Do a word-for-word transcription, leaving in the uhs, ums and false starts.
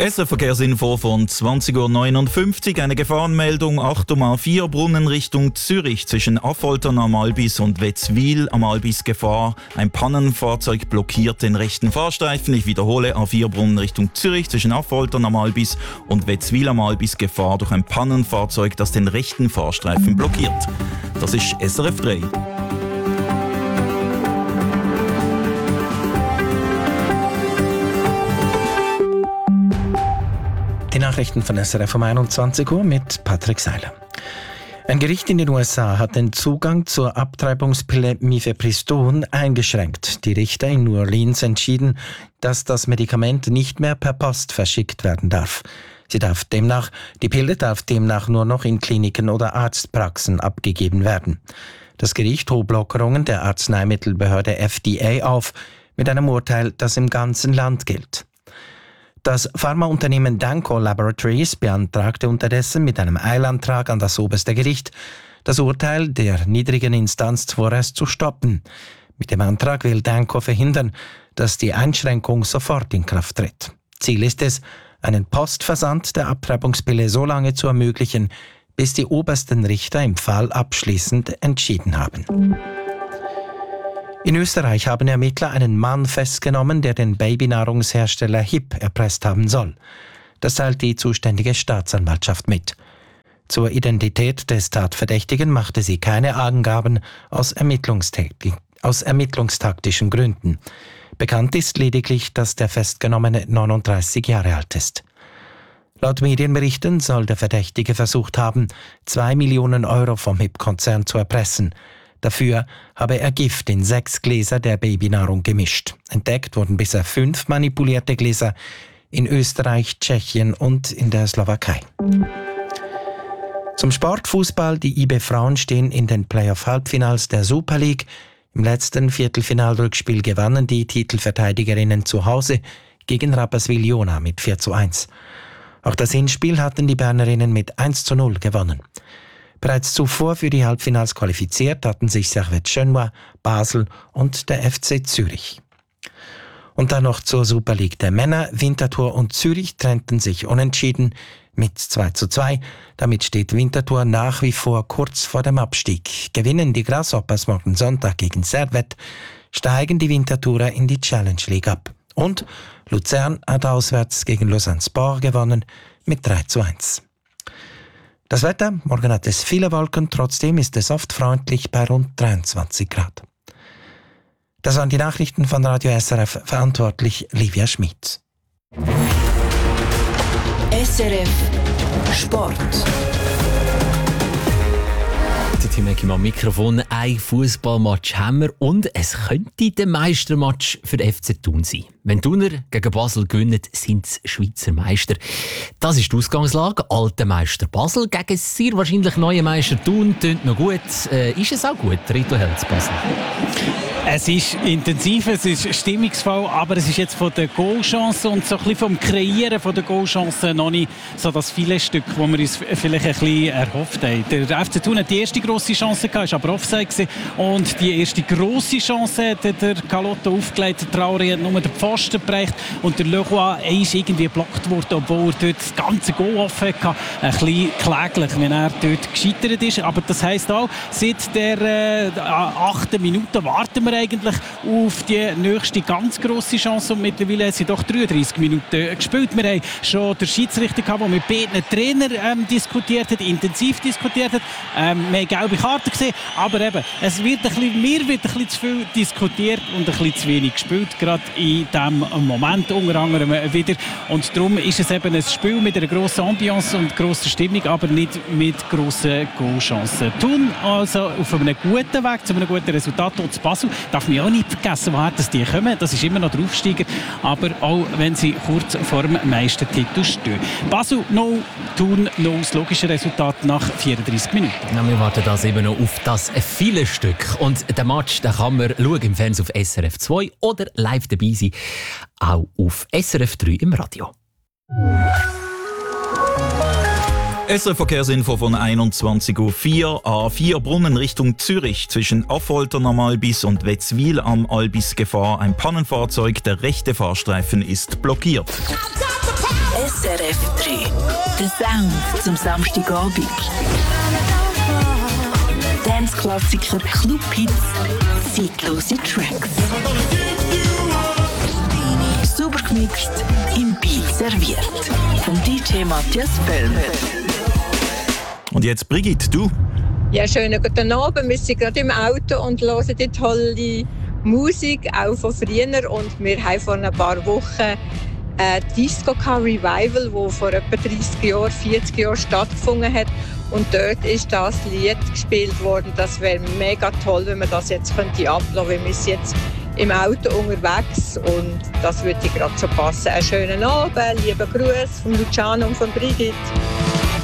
S R Verkehrsinfo von zwanzig Uhr neunundfünfzig. Eine Gefahrenmeldung acht um A vier Brunnen Richtung Zürich zwischen Affoltern am Albis und Wetzwil am Albis Gefahr. Ein Pannenfahrzeug blockiert den rechten Fahrstreifen. Ich wiederhole, A vier Brunnen Richtung Zürich zwischen Affoltern am Albis und Wetzwil am Albis Gefahr durch ein Pannenfahrzeug, das den rechten Fahrstreifen blockiert. Das ist S R F drei. Die Nachrichten von S R F um einundzwanzig Uhr mit Patrick Seiler. Ein Gericht in den U S A hat den Zugang zur Abtreibungspille Mifepriston eingeschränkt. Die Richter in New Orleans entschieden, dass das Medikament nicht mehr per Post verschickt werden darf. Sie darf demnach, die Pille darf demnach nur noch in Kliniken oder Arztpraxen abgegeben werden. Das Gericht hob Lockerungen der Arzneimittelbehörde F D A auf, mit einem Urteil, das im ganzen Land gilt. Das Pharmaunternehmen Danco Laboratories beantragte unterdessen mit einem Eilantrag an das oberste Gericht, das Urteil der niedrigen Instanz vorerst zu stoppen. Mit dem Antrag will Danco verhindern, dass die Einschränkung sofort in Kraft tritt. Ziel ist es, einen Postversand der Abtreibungspille so lange zu ermöglichen, bis die obersten Richter im Fall abschließend entschieden haben. In Österreich haben Ermittler einen Mann festgenommen, der den Babynahrungshersteller H I P erpresst haben soll. Das teilt die zuständige Staatsanwaltschaft mit. Zur Identität des Tatverdächtigen machte sie keine Angaben aus, Ermittlungstakt- aus ermittlungstaktischen Gründen. Bekannt ist lediglich, dass der Festgenommene neununddreißig Jahre alt ist. Laut Medienberichten soll der Verdächtige versucht haben, zwei Millionen Euro vom H I P-Konzern zu erpressen. Dafür habe er Gift in sechs Gläser der Babynahrung gemischt. Entdeckt wurden bisher fünf manipulierte Gläser in Österreich, Tschechien und in der Slowakei. Zum Sportfußball. Die I B Frauen stehen in den Playoff-Halbfinals der Super League. Im letzten Viertelfinalrückspiel gewannen die Titelverteidigerinnen zu Hause gegen Rapperswil-Jona mit vier zu eins. Auch das Hinspiel hatten die Bernerinnen mit eins zu null gewonnen. Bereits zuvor für die Halbfinals qualifiziert hatten sich Servette Genua, Basel und der F C Zürich. Und dann noch zur Super League der Männer. Winterthur und Zürich trennten sich unentschieden mit zwei zu zwei. Damit steht Winterthur nach wie vor kurz vor dem Abstieg. Gewinnen die Grasshoppers morgen Sonntag gegen Servette, steigen die Winterthurer in die Challenge League ab. Und Luzern hat auswärts gegen Lausanne Sport gewonnen mit drei zu eins. Das Wetter, morgen hat es viele Wolken, trotzdem ist es oft freundlich bei rund dreiundzwanzig Grad. Das waren die Nachrichten von Radio S R F, verantwortlich Livia Schmid. S R F Sport. Tim Eckimann am Mikrofon. Ein Fußballmatch haben wir und es könnte der Meistermatch für den F C Thun sein. Wenn Thuner gegen Basel gewinnen, sind sie Schweizer Meister. Das ist die Ausgangslage. Alter Meister Basel gegen sehr wahrscheinlich neue Meister Thun. Tönt noch gut. Äh, ist es auch gut, Rito Helz Basel? Es ist intensiv, es ist stimmungsvoll, aber es ist jetzt von der Goalchance und so ein bisschen vom Kreieren von der Goalchance noch nicht so das viele Stück, das wir uns vielleicht ein bisschen erhofft haben. Der F C Thun hat die erste grosse Chance gehabt, war aber Offside gewesen. Und die erste grosse Chance hat der Galotto aufgelegt. Der Traoré hat nur den Pfosten gebracht und der Leroy ist irgendwie geblockt worden, obwohl er dort das ganze Goal offen hatte. Ein bisschen kläglich, wenn er dort gescheitert ist. Aber das heisst auch, seit der äh, achten Minute warten wir eigentlich auf die nächste ganz grosse Chance und mittlerweile haben sie doch dreiunddreißig Minuten gespielt. Wir haben schon den Schiedsrichter gehabt, der mit beiden Trainern ähm, diskutiert hat, intensiv diskutiert hat. Ähm, wir haben gelbe Karten gesehen, aber eben, es wird ein bisschen, mir wird ein bisschen zu viel diskutiert und ein bisschen zu wenig gespielt, gerade in diesem Moment unter anderem wieder. Und darum ist es eben ein Spiel mit einer grossen Ambiance und grosser Stimmung, aber nicht mit grossen Goalchancen. Thun also auf einem guten Weg zu einem guten Resultat. Und Basel darf man auch nicht vergessen, woher das die kommen. Das ist immer noch der Aufsteiger, aber auch wenn sie kurz vor dem Meistertitel stehen. Basel no, Thun no, das logische Resultat nach vierunddreißig Minuten. Ja, wir warten das eben noch auf das viele Stück. Und den Match den kann man schauen im Fernsehen auf S R F zwei oder live dabei sein, auch auf S R F drei im Radio. S R Verkehrsinfo von einundzwanzig Uhr vier. A vier Brunnen Richtung Zürich zwischen Affoltern am Albis und Wetzwil am Albis Gefahr. Ein Pannenfahrzeug, der rechte Fahrstreifen ist blockiert. S R F drei. Der Sound zum Samstagabend. Dance-Klassiker, Club-Hits, zeitlose Tracks. Super gemixt, im Beat serviert. Vom D J Matthias Böllmer. Und jetzt Brigitte, du? Ja, schönen guten Abend. Wir sind gerade im Auto und hören die tolle Musik, auch von früher. Und wir haben vor ein paar Wochen ein Disco Revival, das vor etwa dreißig Jahren, vierzig Jahren stattgefunden hat. Und dort ist das Lied gespielt worden. Das wäre mega toll, wenn wir das jetzt könnte ablassen. Wir sind jetzt im Auto unterwegs und das würde gerade so passen. Einen schönen Abend, lieben Gruß von Luciano und von Brigitte.